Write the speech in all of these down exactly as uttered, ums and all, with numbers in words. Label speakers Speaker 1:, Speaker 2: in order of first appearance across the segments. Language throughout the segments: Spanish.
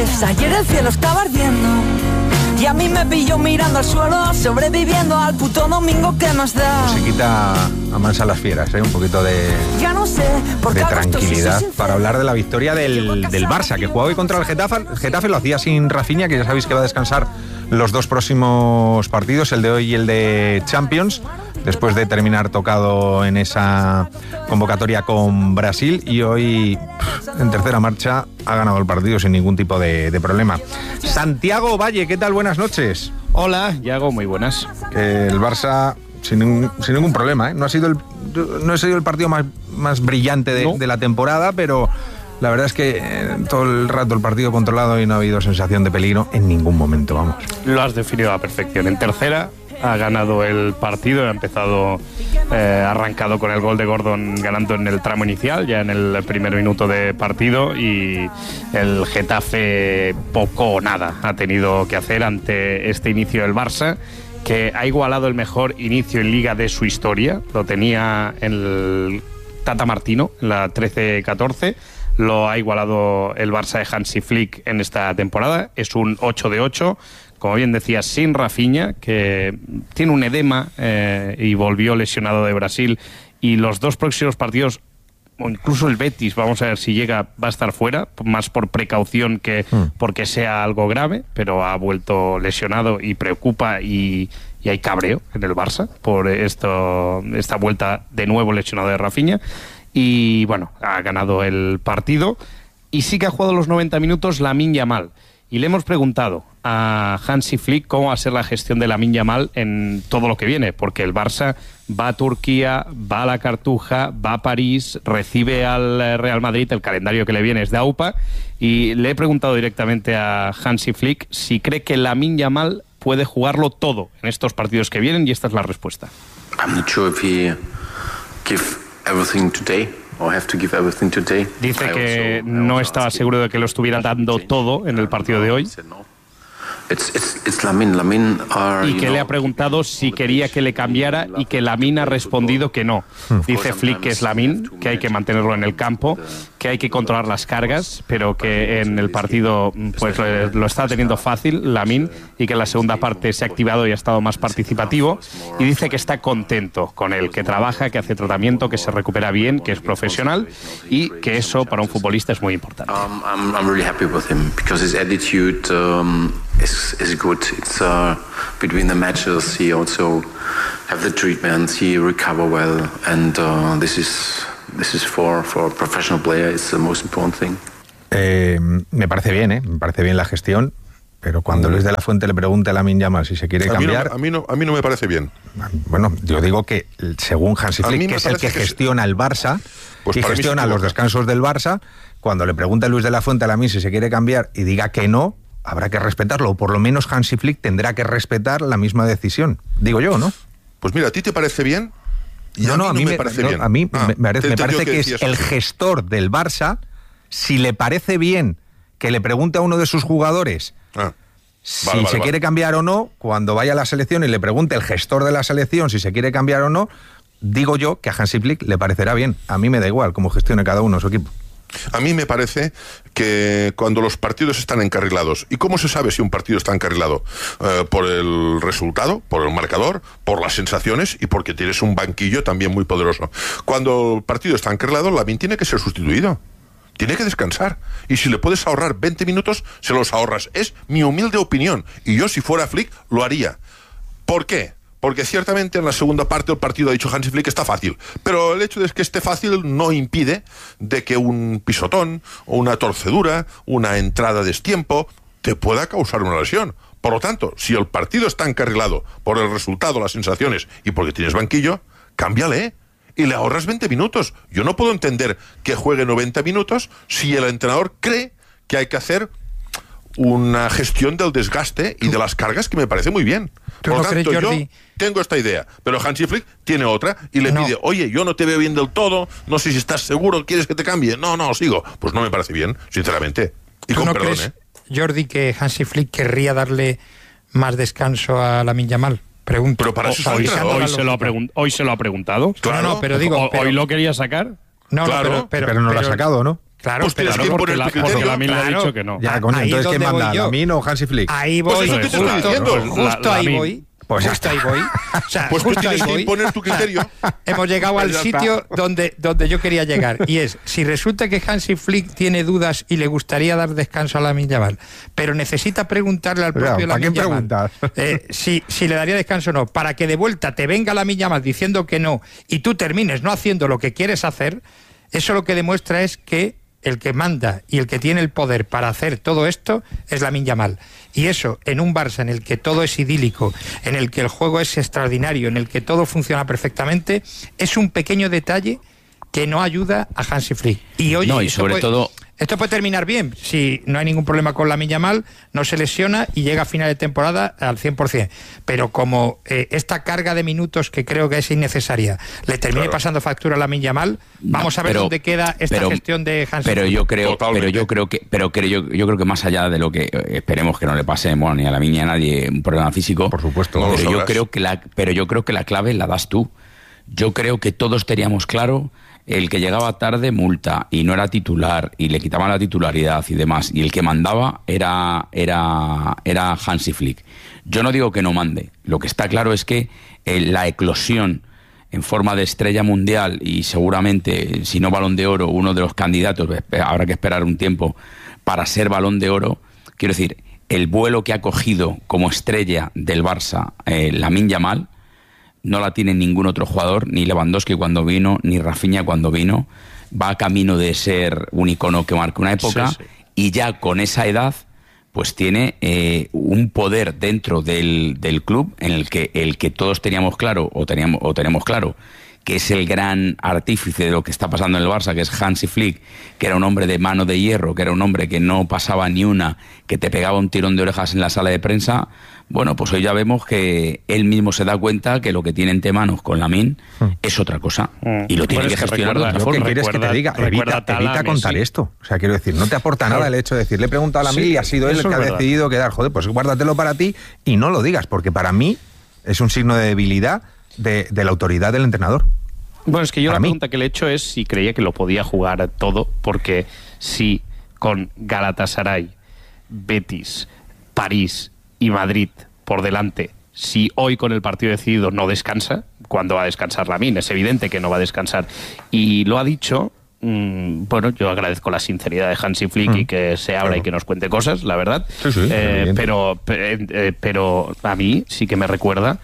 Speaker 1: Pues ayer el cielo estaba ardiendo y a mí me pilló mirando al suelo, sobreviviendo al puto domingo que más da.
Speaker 2: Se quita a mansa las fieras, ¿eh? Un poquito de,
Speaker 1: ya no sé,
Speaker 2: de tranquilidad para hablar de la victoria del, del Barça, que jugaba hoy contra el Getafe. El Getafe lo hacía sin Rafinha, que ya sabéis que va a descansar los dos próximos partidos, el de hoy y el de Champions, después de terminar tocado en esa convocatoria con Brasil, y hoy en tercera marcha ha ganado el partido sin ningún tipo de, de problema. Santiago Valle, ¿qué tal? Buenas noches.
Speaker 3: Hola, Yago, muy buenas.
Speaker 2: Que el Barça sin ningún, sin ningún problema, ¿eh? No ha sido el, no ha sido el partido más, más brillante de, no. de la temporada, pero la verdad es que eh, todo el rato el partido controlado y no ha habido sensación de peligro en ningún momento, vamos.
Speaker 3: Lo has definido a la perfección. En tercera ha ganado el partido, ha empezado, eh, arrancado con el gol de Gordon ganando en el tramo inicial, ya en el primer minuto de partido, y el Getafe poco o nada ha tenido que hacer ante este inicio del Barça, que ha igualado el mejor inicio en Liga de su historia. Lo tenía el Tata Martino en la trece catorce, lo ha igualado el Barça de Hansi Flick en esta temporada, es un ocho de ocho, como bien decía, sin Rafinha, que tiene un edema eh, y volvió lesionado de Brasil, y los dos próximos partidos, o incluso el Betis, vamos a ver si llega, va a estar fuera, más por precaución que porque sea algo grave, pero ha vuelto lesionado y preocupa, y, y hay cabreo en el Barça por esto, esta vuelta de nuevo lesionado de Rafinha. Y bueno, ha ganado el partido y sí que ha jugado los noventa minutos Lamine Yamal. Y le hemos preguntado a Hansi Flick cómo va a ser la gestión de Lamine Yamal en todo lo que viene, porque el Barça va a Turquía, va a la Cartuja, va a París, recibe al Real Madrid, el calendario que le viene es de AUPA, y le he preguntado directamente a Hansi Flick si cree que Lamine Yamal puede jugarlo todo en estos partidos que vienen, y esta es la respuesta.
Speaker 4: I'm not sure if he give everything today.
Speaker 3: Dice que no estaba seguro de que lo estuviera dando todo en el partido de hoy.
Speaker 4: It's, it's, it's Lamine. Lamine are,
Speaker 3: y que le ha preguntado si quería que le cambiara, y que Lamine ha respondido que no. Dice Flick que es Lamine, que hay que mantenerlo en el campo, que hay que controlar las cargas, pero que en el partido pues lo, lo está teniendo fácil Lamine, y que en la segunda parte se ha activado y ha estado más participativo, y dice que está contento con él, que trabaja, que hace tratamiento, que se recupera bien, que es profesional, y que eso para un futbolista es muy importante.
Speaker 4: Um, I'm, I'm really happy with him because his attitude um, is, is good. It's uh, between the matches he also have the treatments, he recover well, and uh, this is this is for for a professional player. It's the most important thing.
Speaker 2: Eh, me parece bien, ¿eh? Me parece bien la gestión, pero cuando Luis de la Fuente le pregunte a Lamine Yamal si se quiere
Speaker 5: a
Speaker 2: cambiar...
Speaker 5: Mí no, a, mí no, a mí no me parece bien.
Speaker 2: Bueno, yo digo que según Hansi Flick, que es el que, que gestiona el Barça, pues y gestiona los descansos del Barça, cuando le pregunte a Luis de la Fuente a Lamine si se quiere cambiar y diga que no, habrá que respetarlo, o por lo menos Hansi Flick tendrá que respetar la misma decisión. Digo yo, ¿no?
Speaker 5: Pues mira, ¿a ti te parece bien? Y
Speaker 2: no,
Speaker 5: a
Speaker 2: no,
Speaker 5: mí
Speaker 2: a mí
Speaker 5: no
Speaker 2: me,
Speaker 5: me parece
Speaker 2: no,
Speaker 5: bien.
Speaker 2: A mí
Speaker 5: ah,
Speaker 2: me parece, me parece que, que es el
Speaker 5: eso.
Speaker 2: gestor del Barça. Si le parece bien que le pregunte a uno de sus jugadores
Speaker 5: ah,
Speaker 2: si
Speaker 5: vale, vale,
Speaker 2: se
Speaker 5: vale.
Speaker 2: quiere cambiar o no, cuando vaya a la selección y le pregunte el gestor de la selección si se quiere cambiar o no, digo yo que a Hansi Flick le parecerá bien. A mí me da igual cómo gestione cada uno su equipo.
Speaker 5: A mí me parece que cuando los partidos están encarrilados, ¿y cómo se sabe si un partido está encarrilado? Eh, por el resultado, por el marcador, por las sensaciones y porque tienes un banquillo también muy poderoso. Cuando el partido está encarrilado, Lamine tiene que ser sustituido. Tiene que descansar. Y si le puedes ahorrar veinte minutos, se los ahorras. Es mi humilde opinión. Y yo, si fuera Flick, lo haría. ¿Por qué? Porque ciertamente en la segunda parte del partido ha dicho Hansi Flick que está fácil, pero el hecho de que esté fácil no impide de que un pisotón o una torcedura, una entrada a destiempo te pueda causar una lesión. Por lo tanto, si el partido está encarrilado por el resultado, las sensaciones y porque tienes banquillo, cámbiale y le ahorras veinte minutos. Yo no puedo entender que juegue noventa minutos si el entrenador cree que hay que hacer una gestión del desgaste y de las cargas que me parece muy bien. Por lo tanto, yo tengo esta idea, pero Hansi Flick tiene otra y le no. pide, oye, yo no te veo bien del todo, no sé si estás seguro, ¿quieres que te cambie? No, no, sigo. Pues no me parece bien, sinceramente. Y
Speaker 6: ¿Tú
Speaker 5: con
Speaker 6: no
Speaker 5: perdón,
Speaker 6: crees,
Speaker 5: ¿eh?
Speaker 6: Jordi, que Hansi Flick querría darle más descanso a Lamine Yamal? Pregunto.
Speaker 5: Pero para eso es
Speaker 3: hoy,
Speaker 5: entrenador.
Speaker 3: hoy, se lo ha pregun- hoy se lo ha preguntado.
Speaker 5: Claro.
Speaker 6: No, no, pero digo...
Speaker 3: O,
Speaker 6: pero,
Speaker 3: ¿Hoy lo quería sacar?
Speaker 6: No,
Speaker 5: claro,
Speaker 6: no, pero, pero,
Speaker 2: pero no lo ha sacado, ¿no?
Speaker 6: Claro,
Speaker 5: pues
Speaker 6: pero
Speaker 5: tienes que
Speaker 3: porque
Speaker 5: poner
Speaker 3: la,
Speaker 5: tu criterio.
Speaker 3: porque la Min le ha
Speaker 6: Claro.
Speaker 3: dicho que no.
Speaker 2: Ya, coño,
Speaker 6: Ahí
Speaker 2: entonces
Speaker 6: es
Speaker 2: ¿quién
Speaker 6: donde
Speaker 2: manda?
Speaker 6: voy yo.
Speaker 2: ¿Lamin o Hansi Flick?
Speaker 6: Ahí voy,
Speaker 5: Pues eso te estoy
Speaker 6: justo,
Speaker 5: diciendo.
Speaker 6: justo
Speaker 3: La-
Speaker 6: ahí
Speaker 3: Lamin.
Speaker 6: voy.
Speaker 2: Pues ya
Speaker 6: justo ahí voy. O sea,
Speaker 5: Pues tú
Speaker 6: justo ahí
Speaker 5: tienes que
Speaker 6: voy.
Speaker 5: imponer tu criterio.
Speaker 6: Hemos llegado al
Speaker 2: Ya
Speaker 6: sitio donde, donde yo quería llegar. Y es, si resulta que Hansi Flick tiene dudas y le gustaría dar descanso a Lamine Yamal, pero necesita preguntarle al
Speaker 2: Claro,
Speaker 6: propio
Speaker 2: ¿para
Speaker 6: Lamine
Speaker 2: qué
Speaker 6: Yamal
Speaker 2: preguntar?
Speaker 6: eh, si, si le daría descanso o no, para que de vuelta te venga Lamine Yamal diciendo que no y tú termines no haciendo lo que quieres hacer, eso lo que demuestra es que el que manda y el que tiene el poder para hacer todo esto es Lamine Yamal. Y eso, en un Barça en el que todo es idílico, en el que el juego es extraordinario, en el que todo funciona perfectamente, es un pequeño detalle que no ayuda a Hansi Flick. Y oye,
Speaker 7: No, y
Speaker 6: esto
Speaker 7: sobre
Speaker 6: puede-
Speaker 7: todo-
Speaker 6: esto puede terminar bien, si no hay ningún problema con Lamine Yamal, no se lesiona y llega a final de temporada al cien por ciento. Pero como eh, esta carga de minutos que creo que es innecesaria le termine
Speaker 5: Claro.
Speaker 6: pasando factura a Lamine Yamal, vamos a ver
Speaker 7: pero-
Speaker 6: dónde queda esta
Speaker 7: pero-
Speaker 6: gestión de Hansi
Speaker 7: pero
Speaker 6: Flick.
Speaker 7: yo creo
Speaker 5: Totalmente.
Speaker 7: pero yo creo que pero creo yo, yo creo que más allá de lo que eh, esperemos que no le pase, bueno, ni a la niña ni a nadie un problema físico,
Speaker 2: Por supuesto.
Speaker 5: No lo
Speaker 7: pero yo
Speaker 5: sabrás.
Speaker 7: creo que la pero yo creo que la clave la das tú. Yo creo que todos teníamos claro el que llegaba tarde multa y no era titular y le quitaban la titularidad y demás, y el que mandaba era era era Hansi Flick. Yo no digo que no mande, lo que está claro es que eh, la eclosión en forma de estrella mundial y seguramente, si no Balón de Oro, uno de los candidatos, habrá que esperar un tiempo para ser Balón de Oro. Quiero decir, el vuelo que ha cogido como estrella del Barça eh, Lamine Yamal no la tiene ningún otro jugador, ni Lewandowski cuando vino, ni Rafinha cuando vino. Va camino de ser un icono que marca una época,
Speaker 3: Sí, sí.
Speaker 7: y ya con esa edad pues tiene eh, un poder dentro del, del club en el que el que todos teníamos claro o teníamos o tenemos claro que es el gran artífice de lo que está pasando en el Barça, que es Hansi Flick, que era un hombre de mano de hierro, que era un hombre que no pasaba ni una, que te pegaba un tirón de orejas en la sala de prensa. Bueno, pues hoy ya vemos que él mismo se da cuenta que lo que tiene entre manos con Lamine es otra cosa,
Speaker 3: Mm.
Speaker 7: y lo tiene
Speaker 3: Bueno,
Speaker 7: que
Speaker 3: es que
Speaker 7: gestionar de
Speaker 3: recuerda-
Speaker 7: otra
Speaker 2: ¿Qué
Speaker 7: forma.
Speaker 2: quieres que te
Speaker 3: recuerda-
Speaker 2: diga?
Speaker 3: recuerda
Speaker 2: Evita,
Speaker 3: tal a
Speaker 2: evita contar
Speaker 3: Messi.
Speaker 2: esto. O sea, quiero decir, no te aporta nada el hecho de decir, le he preguntado a la
Speaker 3: Sí,
Speaker 2: Mil y ha sido él el
Speaker 3: eso
Speaker 2: que
Speaker 3: es
Speaker 2: ha
Speaker 3: verdad.
Speaker 2: decidido quedar. Joder, pues guárdatelo para ti y no lo digas, porque para mí es un signo de debilidad de, de la autoridad del entrenador.
Speaker 3: Bueno, es que yo
Speaker 2: Para
Speaker 3: la
Speaker 2: mí.
Speaker 3: pregunta que le he hecho es si creía que lo podía jugar todo, porque si con Galatasaray, Betis, París y Madrid por delante, si hoy con el partido decidido no descansa, ¿cuándo va a descansar Lamine? Es evidente que no va a descansar. Y lo ha dicho. mm, Bueno, yo agradezco la sinceridad de Hansi Flick y que se abra
Speaker 2: claro.
Speaker 3: y que nos cuente cosas, la verdad.
Speaker 2: Sí, sí,
Speaker 3: Eh,
Speaker 2: evidente.
Speaker 3: pero, pe- eh, pero a mí sí que me recuerda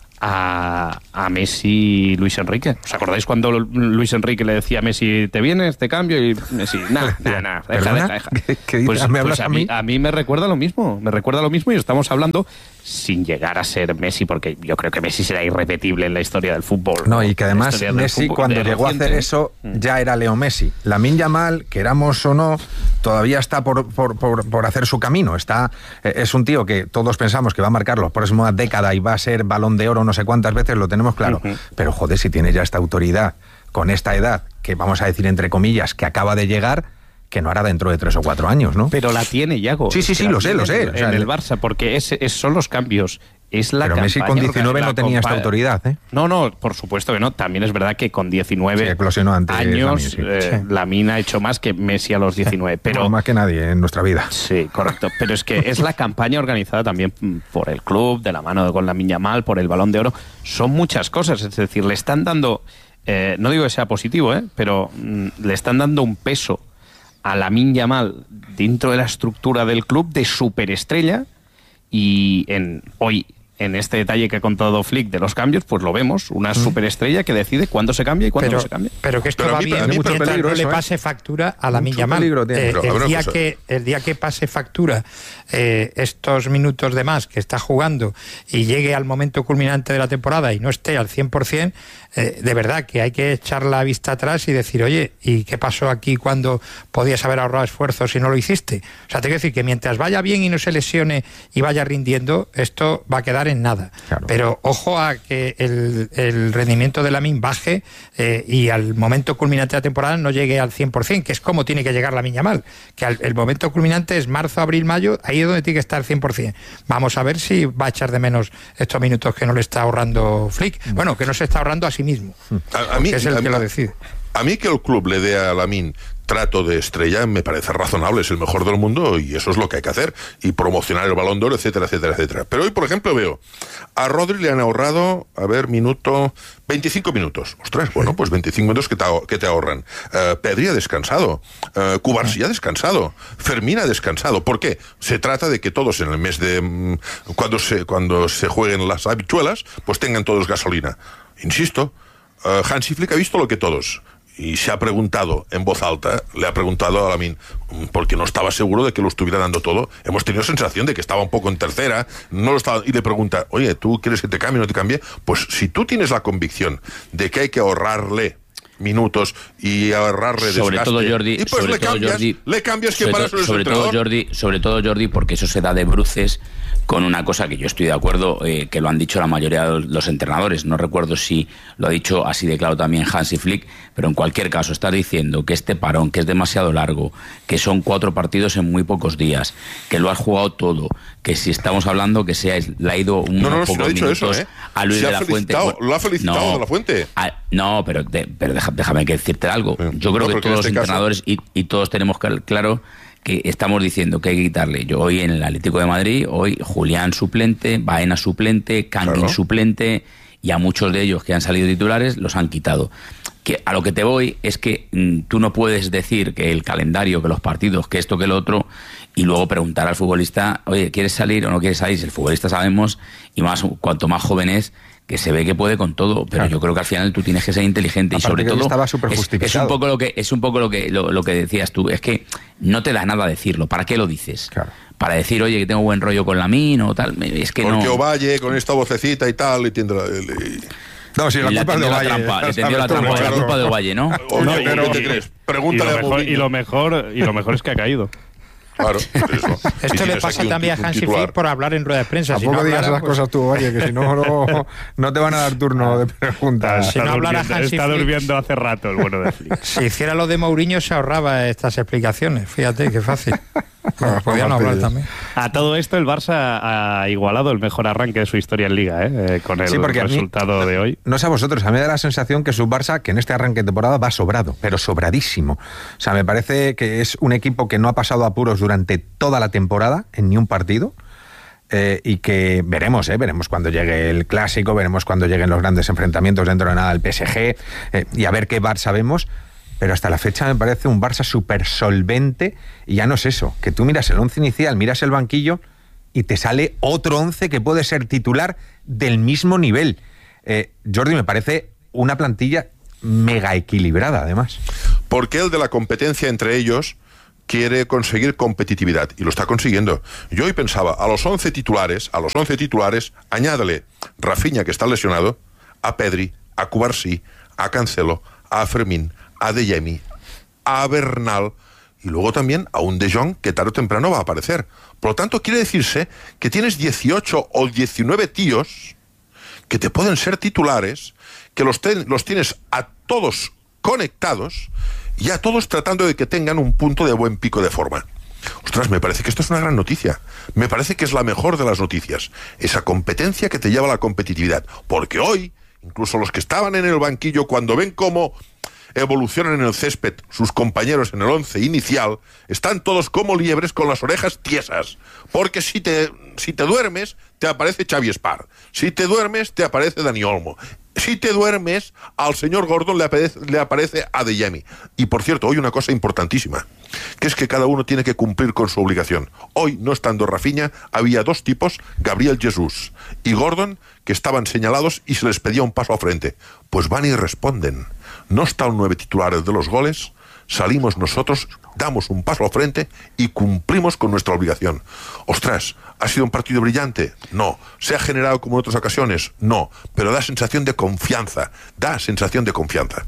Speaker 3: a, a Messi y Luis Enrique. ¿Os acordáis cuando Luis Enrique le decía a Messi, ¿te vienes, te cambio? Y Messi, nada, nada, nada, deja,
Speaker 2: ¿Perdona?
Speaker 3: deja, deja.
Speaker 2: ¿Qué- qué dices?
Speaker 3: Pues,
Speaker 2: ¿Me hablas
Speaker 3: pues
Speaker 2: a mí?
Speaker 3: a mí me recuerda lo mismo, me recuerda lo mismo y estamos hablando sin llegar a ser Messi, porque yo creo que Messi será irrepetible en la historia del fútbol.
Speaker 2: No, y que
Speaker 3: En la
Speaker 2: además
Speaker 3: historia del
Speaker 2: Messi
Speaker 3: fútbol,
Speaker 2: cuando
Speaker 3: de
Speaker 2: llegó a hacer
Speaker 3: reciente.
Speaker 2: eso ya era Leo Messi. Lamine Yamal, queramos o no, todavía está por, por, por, por hacer su camino. Está, eh, es un tío que todos pensamos que va a marcar la próxima década y va a ser Balón de Oro no sé cuántas veces, lo tenemos claro.
Speaker 3: Ujú.
Speaker 2: Pero joder, si tiene ya esta autoridad, con esta edad, que vamos a decir entre comillas, que acaba de llegar, que no hará dentro de tres o cuatro años, ¿no?
Speaker 3: Pero la tiene, Yago.
Speaker 2: Sí, sí,
Speaker 3: Es que
Speaker 2: sí,
Speaker 3: la
Speaker 2: lo sé,
Speaker 3: tiene
Speaker 2: lo sé.
Speaker 3: En,
Speaker 2: O sea,
Speaker 3: en el
Speaker 2: el-
Speaker 3: Barça, porque es, es- son los cambios. Es la
Speaker 2: Pero Messi con
Speaker 3: campaña
Speaker 2: diecinueve
Speaker 3: orga-
Speaker 2: no
Speaker 3: la
Speaker 2: tenía esta
Speaker 3: compa-
Speaker 2: autoridad, ¿eh?
Speaker 3: No, no, por supuesto que no. También es verdad que con diecinueve
Speaker 2: Sí, eclosionó antes
Speaker 3: años
Speaker 2: Lamine, sí.
Speaker 3: eh,
Speaker 2: Sí.
Speaker 3: Lamine ha hecho más que Messi a los diecinueve. Pero
Speaker 2: No, más que nadie en nuestra vida.
Speaker 3: sí, correcto. Pero es que es la campaña organizada también mm, por el club, de la mano de con Lamine Yamal, por el Balón de Oro. Son muchas cosas. Es decir, le están dando, eh, no digo que sea positivo, ¿eh? pero mm, le están dando un peso a Lamine Yamal dentro de la estructura del club de superestrella, y en hoy en este detalle que ha contado Flick de los cambios, pues lo vemos, una superestrella que decide cuándo se cambia y cuándo
Speaker 6: pero,
Speaker 3: no se cambia.
Speaker 6: pero que esto
Speaker 5: Pero a
Speaker 6: va
Speaker 5: mí-
Speaker 6: bien
Speaker 5: a mí
Speaker 6: mientras
Speaker 2: mucho peligro
Speaker 6: no le
Speaker 2: eso, ¿eh?
Speaker 6: pase factura a Lamine
Speaker 2: Mucho
Speaker 6: Yamal.
Speaker 2: peligro tiene.
Speaker 6: Eh,
Speaker 5: Pero, a ver
Speaker 6: el,
Speaker 5: una
Speaker 6: día
Speaker 5: cosa.
Speaker 6: que, el día que pase factura eh, estos minutos de más que está jugando y llegue al momento culminante de la temporada y no esté al cien por ciento, eh, de verdad que hay que echar la vista atrás y decir, oye, ¿y qué pasó aquí cuando podías haber ahorrado esfuerzos y no lo hiciste? O sea, te quiero decir que mientras vaya bien y no se lesione y vaya rindiendo, esto va a quedar en nada.
Speaker 2: Claro.
Speaker 6: Pero ojo a que el, el rendimiento de Lamine baje eh, y al momento culminante de la temporada no llegue al cien por ciento, que es como tiene que llegar Lamine Yamal, que al, el momento culminante es marzo, abril, mayo, ahí es donde tiene que estar al cien por ciento. Vamos a ver si va a echar de menos estos minutos que no le está ahorrando Flick. Bueno, que no se está ahorrando a sí mismo,
Speaker 5: A, a mí,
Speaker 6: que es el
Speaker 5: a
Speaker 6: que
Speaker 5: mí-
Speaker 6: lo decide.
Speaker 5: A mí que el club le dé a Lamine trato de estrella me parece razonable, es el mejor del mundo y eso es lo que hay que hacer, y promocionar el Balón de Oro, etcétera, etcétera, etcétera. Pero hoy, por ejemplo, veo a Rodri le han ahorrado, a ver, minuto, veinticinco minutos. Ostras, bueno, pues veinticinco minutos que te, que te ahorran. Uh, Pedri ha descansado, uh, Cubarsí ha descansado, Fermín ha descansado. ¿Por qué? Se trata de que todos en el mes de um, cuando se cuando se jueguen las habichuelas, pues tengan todos gasolina. Insisto, uh, Hansi Flick ha visto lo que todos. Y se ha preguntado en voz alta, le ha preguntado a Lamin, porque no estaba seguro de que lo estuviera dando todo. Hemos tenido sensación de que estaba un poco en tercera, no lo estaba, y le pregunta, oye, ¿tú quieres que te cambie o no te cambie? Pues si tú tienes la convicción de que hay que ahorrarle minutos y ahorrarle
Speaker 7: sobre
Speaker 5: desgaste,
Speaker 7: todo Jordi,
Speaker 5: y pues
Speaker 7: sobre
Speaker 5: le
Speaker 7: todo
Speaker 5: cambias,
Speaker 7: Jordi,
Speaker 5: le cambias que para eso es
Speaker 7: sobre
Speaker 5: el
Speaker 7: todo
Speaker 5: entrenador.
Speaker 7: Jordi, sobre todo Jordi, porque eso se da de bruces con una cosa que yo estoy de acuerdo, eh, que lo han dicho la mayoría de los entrenadores. No recuerdo si lo ha dicho así de claro también Hansi Flick, pero en cualquier caso estás diciendo que este parón, que es demasiado largo, que son cuatro partidos en muy pocos días, que lo has jugado todo, que si estamos hablando que se ha, le ha ido unos
Speaker 5: no, no,
Speaker 7: pocos
Speaker 5: si no ha dicho
Speaker 7: minutos
Speaker 5: eso, ¿eh?
Speaker 7: a Luis
Speaker 5: se
Speaker 7: de
Speaker 5: ha
Speaker 7: la Fuente.
Speaker 5: Lo ha felicitado
Speaker 7: no,
Speaker 5: de la Fuente.
Speaker 7: A, no, pero, de, pero déjame, déjame que decirte algo.
Speaker 5: Sí.
Speaker 7: Yo creo
Speaker 5: No,
Speaker 7: que todos
Speaker 5: este
Speaker 7: los entrenadores
Speaker 5: caso...
Speaker 7: y, y todos tenemos claro que estamos diciendo que hay que quitarle. Yo hoy en el Atlético de Madrid, hoy Julián suplente, Baena suplente, Kangin claro. suplente, y a muchos de ellos que han salido titulares los han quitado. Que a lo que te voy es que mmm, tú no puedes decir que el calendario, que los partidos, que esto, que lo otro, y luego preguntar al futbolista, oye, ¿quieres salir o no quieres salir? Si el futbolista sabemos, y más cuanto más joven es, que se ve que puede con todo, pero claro. yo creo que al final tú tienes que ser inteligente. Aparte y sobre todo
Speaker 2: estaba
Speaker 7: es, es un poco lo que es un poco lo que lo, lo que decías tú, es que no te da nada decirlo. ¿Para qué lo dices? Claro. Para decir, oye, que tengo buen rollo con Lamin o tal, es que
Speaker 5: porque
Speaker 7: no.
Speaker 5: Porque Ovalle con esta vocecita y tal y tiene la, y...
Speaker 2: No, si la
Speaker 7: le
Speaker 2: culpa es de Ovalle.
Speaker 7: Trampa, le tendió la trampa, la culpa de Ovalle, ¿no?
Speaker 5: O no,
Speaker 3: y,
Speaker 5: pero, ¿qué te crees? Pregúntale
Speaker 3: y lo mejor,
Speaker 5: a
Speaker 3: y lo mejor y lo mejor es que ha caído.
Speaker 5: Claro, eso.
Speaker 6: Esto si le pasa también a Hansi Flick por hablar en rueda de prensa.
Speaker 2: Tampoco
Speaker 6: si no
Speaker 2: digas
Speaker 6: hablara,
Speaker 2: esas
Speaker 6: pues...
Speaker 2: cosas tú, Ovalle, que si no, no, no te van a dar turno de preguntas.
Speaker 3: Está,
Speaker 6: si no hablara
Speaker 3: durmiendo,
Speaker 6: Hansi
Speaker 3: está
Speaker 6: Flick,
Speaker 3: durmiendo hace rato el bueno de Flick.
Speaker 6: Si hiciera lo de Mourinho se ahorraba estas explicaciones. Fíjate, qué fácil. Bueno, podían hablar también.
Speaker 3: A todo esto el Barça ha igualado el mejor arranque de su historia en Liga, ¿eh? con el
Speaker 2: sí,
Speaker 3: resultado
Speaker 2: mí,
Speaker 3: de hoy.
Speaker 2: No sé a vosotros, a mí me da la sensación que su Barça, que en este arranque de temporada va sobrado, pero sobradísimo. O sea, me parece que es un equipo que no ha pasado apuros durante toda la temporada en ni un partido. Eh, y que veremos, eh, veremos cuando llegue el Clásico, veremos cuando lleguen los grandes enfrentamientos dentro de nada del P S G, eh, y a ver qué Barça vemos. Pero hasta la fecha me parece un Barça súper solvente, y ya no es eso, que tú miras el once inicial, miras el banquillo y te sale otro once que puede ser titular del mismo nivel. Eh, Jordi, me parece una plantilla mega equilibrada, además.
Speaker 5: Porque el de la competencia entre ellos quiere conseguir competitividad, y lo está consiguiendo. Yo hoy pensaba, a los once titulares, a los once titulares, añádale Rafinha, que está lesionado, a Pedri, a Cubarsí, a Cancelo, a Fermín, a De Jemi, a Bernal, y luego también a un De Jong que tarde o temprano va a aparecer. Por lo tanto, quiere decirse que tienes dieciocho o diecinueve tíos que te pueden ser titulares, que los, ten, los tienes a todos conectados y a todos tratando de que tengan un punto de buen pico de forma. Ostras, me parece que esto es una gran noticia. Me parece que es la mejor de las noticias. Esa competencia que te lleva a la competitividad. Porque hoy, incluso los que estaban en el banquillo, cuando ven cómo evolucionan en el césped sus compañeros en el once inicial, están todos como liebres con las orejas tiesas, porque si te, si te duermes te aparece Xavi Espar, si te duermes te aparece Dani Olmo, si te duermes al señor Gordon le aparece, le aparece a De Jemi. Y por cierto, hoy una cosa importantísima, que es que cada uno tiene que cumplir con su obligación. Hoy, no estando Rafinha, había dos tipos, Gabriel Jesús y Gordon, que estaban señalados y se les pedía un paso al frente. Pues van y responden. No está el nueve titulares de los goles, salimos nosotros, damos un paso al frente y cumplimos con nuestra obligación. Ostras, ¿ha sido un partido brillante? No. ¿Se ha generado como en otras ocasiones? No. Pero da sensación de confianza, da sensación de confianza.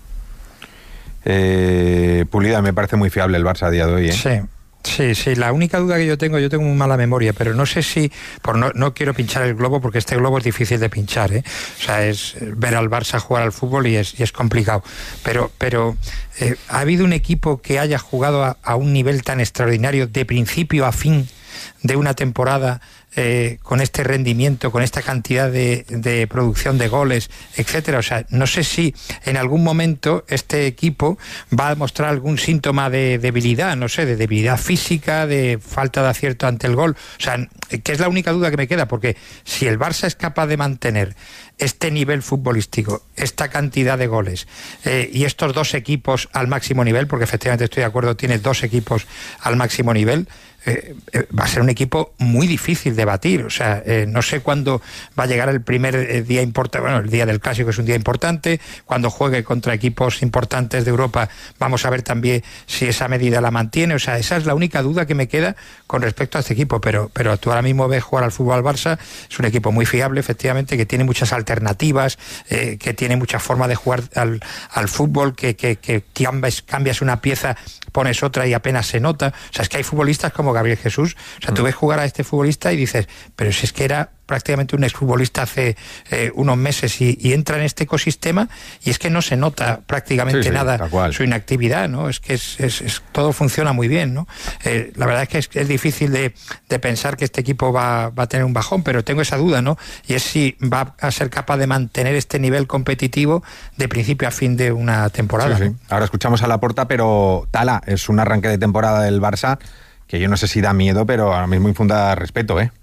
Speaker 2: Eh, Pulida, me parece muy fiable el Barça a día de hoy, ¿eh?
Speaker 6: Sí. Sí, sí, la única duda que yo tengo, yo tengo muy mala memoria, pero no sé si, por no, no quiero pinchar el globo porque este globo es difícil de pinchar, ¿eh? O sea, es ver al Barça jugar al fútbol y es, y es complicado, pero, pero eh, ¿ha habido un equipo que haya jugado a, a un nivel tan extraordinario de principio a fin de una temporada eh, con este rendimiento, con esta cantidad de, de producción de goles, etcétera. O sea, no sé si en algún momento este equipo va a mostrar algún síntoma de debilidad, no sé, de debilidad física, de falta de acierto ante el gol. O sea, que es la única duda que me queda, porque si el Barça es capaz de mantener este nivel futbolístico, esta cantidad de goles eh, y estos dos equipos al máximo nivel, porque efectivamente estoy de acuerdo, tiene dos equipos al máximo nivel, Eh, eh, va a ser un equipo muy difícil de batir. O sea, eh, no sé cuándo va a llegar el primer eh, día importante, bueno, el día del Clásico es un día importante, cuando juegue contra equipos importantes de Europa vamos a ver también si esa medida la mantiene. O sea, esa es la única duda que me queda con respecto a este equipo, pero, pero tú ahora mismo ves jugar al fútbol al Barça, es un equipo muy fiable, efectivamente, que tiene muchas alternativas, eh, que tiene muchas formas de jugar al, al fútbol, que, que, que cambias, cambias una pieza, pones otra y apenas se nota. O sea, es que hay futbolistas como Gabriel Jesús. O sea, tú ves jugar a este futbolista y dices, pero si es que era prácticamente un exfutbolista hace eh, unos meses y, y entra en este ecosistema y es que no se nota prácticamente sí, sí, nada su inactividad, ¿no? Es que es, es, es, todo funciona muy bien, ¿no? Eh, la verdad es que es, es difícil de, de pensar que este equipo va, va a tener un bajón, pero tengo esa duda, ¿no? Y es si va a ser capaz de mantener este nivel competitivo de principio a fin de una temporada.
Speaker 2: Sí, sí. Ahora escuchamos a Laporta, pero Tala, es un arranque de temporada del Barça que yo no sé si da miedo, pero ahora mismo infunda respeto, ¿eh?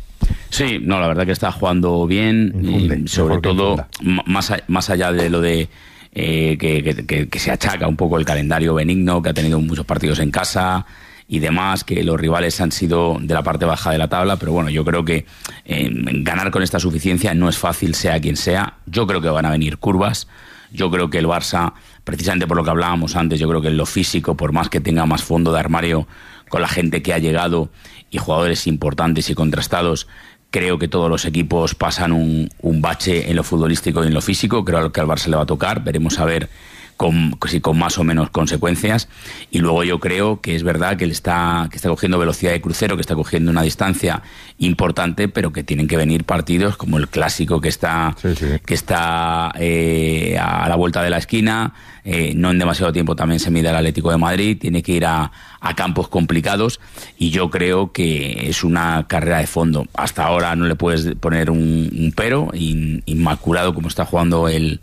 Speaker 7: Sí, no, la verdad que está jugando bien, infunde, y sobre todo, más, a, más allá de lo de eh, que, que, que se achaca un poco el calendario benigno, que ha tenido muchos partidos en casa y demás, que los rivales han sido de la parte baja de la tabla, pero bueno, yo creo que eh, ganar con esta suficiencia no es fácil, sea quien sea. Yo creo que van a venir curvas. Yo creo que el Barça, precisamente por lo que hablábamos antes, yo creo que en lo físico, por más que tenga más fondo de armario con la gente que ha llegado y jugadores importantes y contrastados, creo que todos los equipos pasan un, un bache en lo futbolístico y en lo físico. Creo que al Barça le va a tocar, veremos a ver con, si con más o menos consecuencias. Y luego yo creo que es verdad que él está, que está cogiendo velocidad de crucero, que está cogiendo una distancia importante, pero que tienen que venir partidos como el Clásico, que está, sí, sí. que está eh, a la vuelta de la esquina. Eh, no en demasiado tiempo también se mide el Atlético de Madrid, tiene que ir a, a campos complicados, y yo creo que es una carrera de fondo. Hasta ahora no le puedes poner un, un pero, in, inmaculado como está jugando el,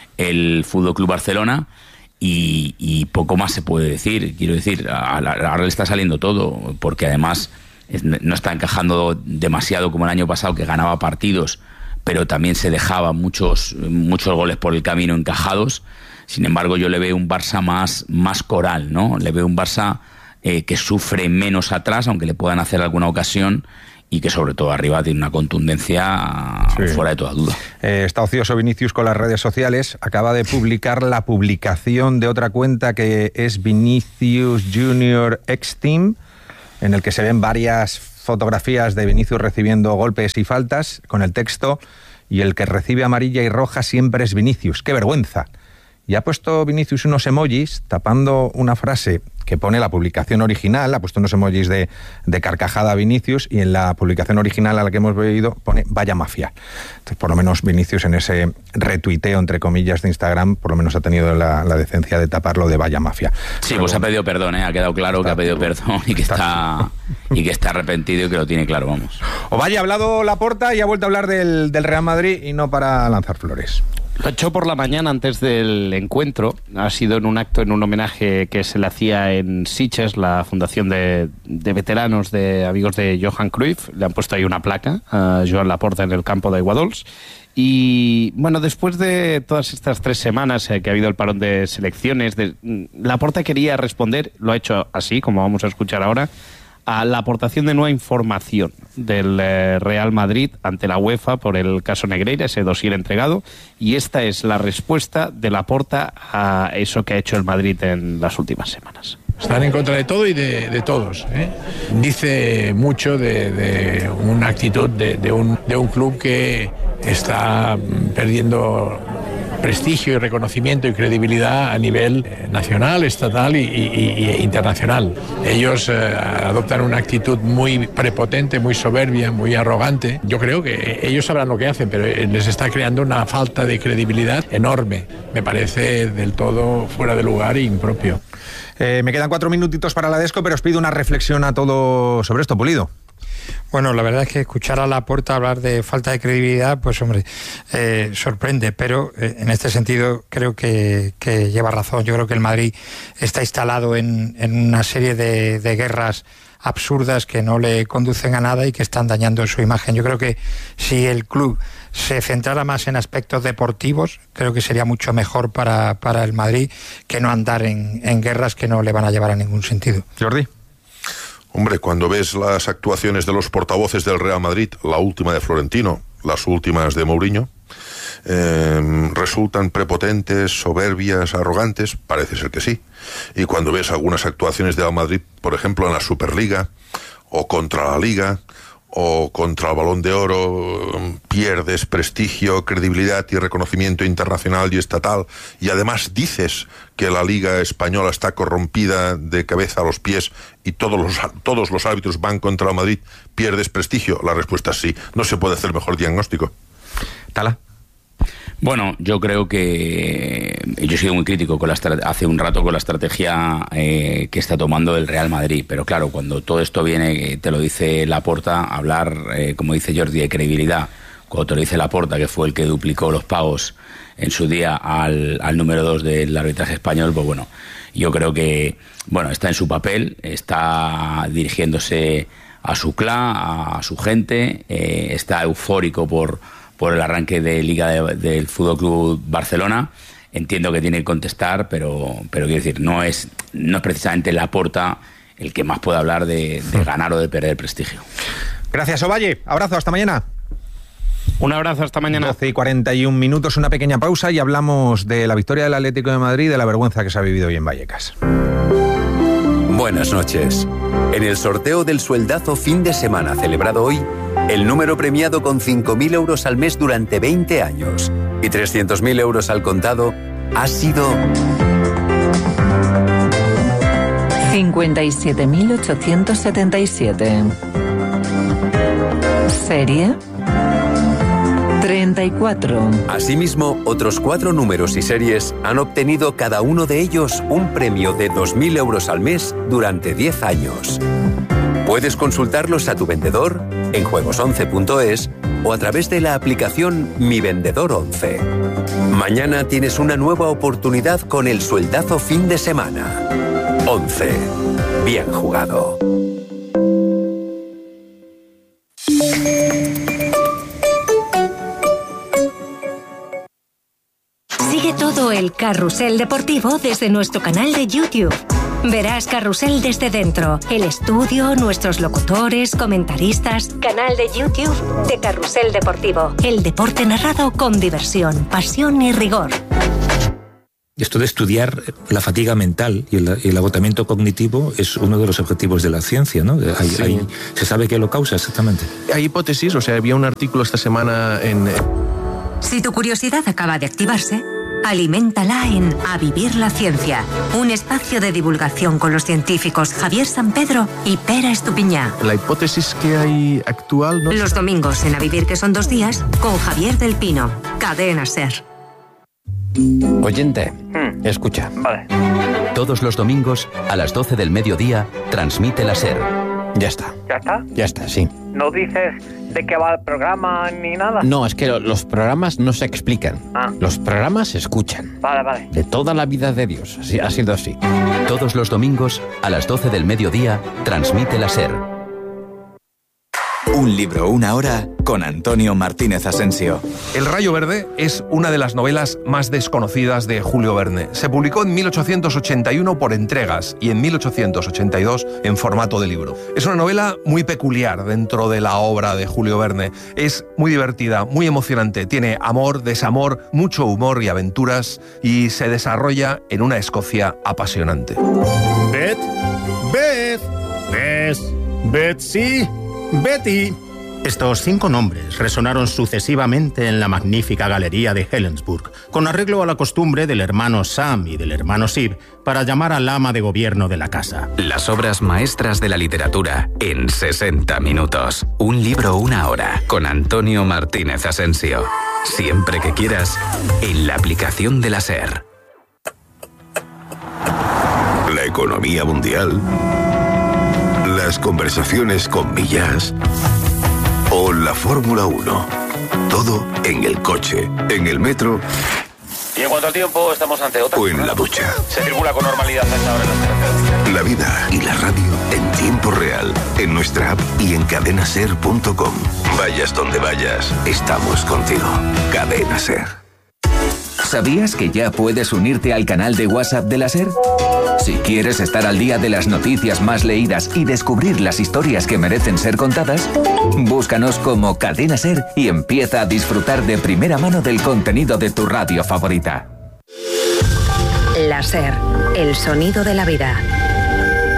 Speaker 7: el Fútbol Club Barcelona, y, y poco más se puede decir. Quiero decir, ahora le está saliendo todo, porque además no está encajando demasiado como el año pasado, que ganaba partidos, pero también se dejaba muchos, muchos goles por el camino encajados. Sin embargo, yo le veo un Barça más, más coral, ¿no? Le veo un Barça eh, que sufre menos atrás, aunque le puedan hacer alguna ocasión, y que sobre todo arriba tiene una contundencia sí. fuera de toda duda.
Speaker 2: Eh, está ocioso Vinicius con las redes sociales. Acaba de publicar la publicación de otra cuenta que es Vinicius Junior X Team, en el que se ven varias fotografías de Vinicius recibiendo golpes y faltas, con el texto: y el que recibe amarilla y roja siempre es Vinicius. ¡Qué vergüenza! Y ha puesto Vinicius unos emojis tapando una frase que pone la publicación original, ha puesto unos emojis de, de carcajada Vinicius, y en la publicación original a la que hemos leído pone vaya mafia. Entonces, por lo menos Vinicius, en ese retuiteo, entre comillas, de Instagram, por lo menos ha tenido la, la decencia de taparlo de vaya mafia.
Speaker 7: Sí, Pero, pues ha pedido perdón, ¿eh? Ha quedado claro que ha pedido perdón y que está, y que está arrepentido y que lo tiene claro, vamos.
Speaker 2: Ovalle, ha hablado Laporta y ha vuelto a hablar del, del Real Madrid, y no para lanzar flores.
Speaker 3: Lo echó por la mañana antes del encuentro. Ha sido en un acto, en un homenaje que se le hacía en Sitges, la fundación de, de veteranos de amigos de Johan Cruyff. Le han puesto ahí una placa a Joan Laporta en el campo de Aiguadols. Y bueno, después de todas estas tres semanas eh, que ha habido el parón de selecciones, de, Laporta quería responder, lo ha hecho así, como vamos a escuchar ahora, a la aportación de nueva información del eh, Real Madrid ante la UEFA por el caso Negreira, ese dossier entregado, y esta es la respuesta de Laporta a eso que ha hecho el Madrid en las últimas semanas.
Speaker 8: Están en contra de todo y de, de todos, ¿eh? Dice mucho de, de una actitud de, de, un, de un club que está perdiendo prestigio y reconocimiento y credibilidad a nivel eh, nacional, estatal y, y, y internacional. Ellos eh, adoptan una actitud muy prepotente, muy soberbia, muy arrogante. Yo creo que ellos sabrán lo que hacen, pero les está creando una falta de credibilidad enorme. Me parece del todo fuera de lugar e impropio.
Speaker 2: Eh, me quedan cuatro minutitos para la Desco, pero os pido una reflexión a todo sobre esto, Pulido.
Speaker 6: Bueno, la verdad es que escuchar a Laporta hablar de falta de credibilidad, pues hombre, eh, sorprende, pero eh, en este sentido creo que, que lleva razón. Yo creo que el Madrid está instalado en, en una serie de, de guerras absurdas que no le conducen a nada y que están dañando su imagen. Yo creo que si el club se centrara más en aspectos deportivos, creo que sería mucho mejor para, para el Madrid que no andar en, en guerras que no le van a llevar a ningún sentido.
Speaker 2: Jordi.
Speaker 5: Hombre, cuando ves las actuaciones de los portavoces del Real Madrid, la última de Florentino, las últimas de Mourinho, eh, resultan prepotentes, soberbias, arrogantes, parece ser que sí. Y cuando ves algunas actuaciones del Madrid, por ejemplo, en la Superliga, o contra la Liga, o contra el Balón de Oro, pierdes prestigio, credibilidad y reconocimiento internacional y estatal, y además dices que la Liga Española está corrompida de cabeza a los pies y todos los, todos los árbitros van contra el Madrid, pierdes prestigio. La respuesta es sí. No se puede hacer mejor diagnóstico.
Speaker 2: Tala.
Speaker 7: Bueno, yo creo que yo he sido muy crítico con la hace un rato con la estrategia eh, que está tomando el Real Madrid, pero claro, cuando todo esto viene, te lo dice Laporta, hablar, eh, como dice Jordi, de credibilidad, cuando te lo dice Laporta, que fue el que duplicó los pagos en su día al, al número dos del arbitraje español, pues bueno, yo creo que bueno está en su papel, está dirigiéndose a su clan, a su gente, eh, está eufórico por por el arranque de Liga de, del Fútbol Club Barcelona. Entiendo que tiene que contestar, pero pero quiero decir, no es no es precisamente Laporta el que más puede hablar de, de ganar o de perder prestigio.
Speaker 2: Gracias, Ovalle. Abrazo, hasta mañana.
Speaker 3: Un abrazo, hasta mañana.
Speaker 2: doce y cuarenta y un minutos, una pequeña pausa y hablamos de la victoria del Atlético de Madrid y de la vergüenza que se ha vivido hoy en Vallecas.
Speaker 9: Buenas noches. En el sorteo del sueldazo fin de semana celebrado hoy, el número premiado con cinco mil euros al mes durante veinte años y trescientos mil euros al contado ha sido
Speaker 10: cincuenta y siete mil ochocientos setenta y siete. Serie treinta y cuatro.
Speaker 9: Asimismo, otros cuatro números y series han obtenido cada uno de ellos un premio de dos mil euros al mes durante diez años. Puedes consultarlos a tu vendedor en juegos once punto es o a través de la aplicación Mi Vendedor once. Mañana tienes una nueva oportunidad con el sueldazo fin de semana. once. Bien jugado.
Speaker 11: Sigue todo el carrusel deportivo desde nuestro canal de YouTube. Verás Carrusel desde dentro, el estudio, nuestros locutores, comentaristas. Canal de YouTube de Carrusel Deportivo. El deporte narrado con diversión, pasión y rigor.
Speaker 12: Esto de estudiar la fatiga mental y el, el agotamiento cognitivo es uno de los objetivos de la ciencia, ¿no? Hay, sí. hay, ¿Se sabe qué lo causa exactamente?
Speaker 13: Hay hipótesis, o sea, había un artículo esta semana en...
Speaker 11: Si tu curiosidad acaba de activarse, aliméntala en A Vivir la Ciencia, un espacio de divulgación con los científicos Javier Sampedro y Pera Estupiñá.
Speaker 13: La hipótesis que hay actual... ¿no?
Speaker 11: Los domingos en A Vivir, que son dos días, con Javier del Pino, Cadena SER.
Speaker 14: Oyente, hmm. escucha.
Speaker 15: Vale.
Speaker 14: Todos los domingos, a las doce del mediodía, transmite la SER.
Speaker 13: Ya está.
Speaker 15: ¿Ya está?
Speaker 13: Ya está, sí.
Speaker 15: ¿No dices de qué va el programa ni nada?
Speaker 13: No, es que lo, los programas no se explican.
Speaker 15: Ah.
Speaker 13: Los programas se escuchan.
Speaker 15: Vale, vale.
Speaker 13: De toda la vida de Dios. Así, ha sido así.
Speaker 14: Todos los domingos, a las doce del mediodía, transmite la SER.
Speaker 16: Un libro, una hora, con Antonio Martínez Asensio.
Speaker 17: El Rayo Verde es una de las novelas más desconocidas de Julio Verne. Se publicó en mil ochocientos ochenta y uno por entregas y en mil ochocientos ochenta y dos en formato de libro. Es una novela muy peculiar dentro de la obra de Julio Verne. Es muy divertida, muy emocionante. Tiene amor, desamor, mucho humor y aventuras y se desarrolla en una Escocia apasionante.
Speaker 18: Beth, Beth, Beth, Betsy... Betty, Estos cinco nombres resonaron sucesivamente en la magnífica galería de Helensburgh, con arreglo a la costumbre del hermano Sam y del hermano Sib para llamar al ama de gobierno de la casa.
Speaker 19: Las obras maestras de la literatura en sesenta minutos. Un libro, una hora, con Antonio Martínez Asensio. Siempre que quieras, en la aplicación de la SER.
Speaker 20: La economía mundial, las conversaciones con Millas o la Fórmula uno. Todo en el coche, en el metro.
Speaker 21: Y en cuanto al tiempo, estamos ante otra.
Speaker 20: O en la ducha.
Speaker 21: Se circula con normalidad a esta hora en las carreteras.
Speaker 20: La vida y la radio en tiempo real, en nuestra app y en cadena ser punto com. Vayas donde vayas, estamos contigo. Cadena Ser.
Speaker 22: ¿Sabías que ya puedes unirte al canal de WhatsApp de la SER? Si quieres estar al día de las noticias más leídas y descubrir las historias que merecen ser contadas, búscanos como Cadena SER y empieza a disfrutar de primera mano del contenido de tu radio favorita.
Speaker 11: La SER, el sonido de la vida.